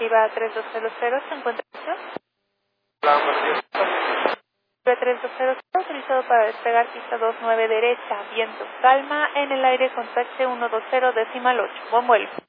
Viva 3200, ¿se encuentra usted? Hola, buenos días. Viva 3200, autorizado para despegar pista 29 derecha, viento, calma, en el aire con taxi 120 decimal 8, buen vuelo.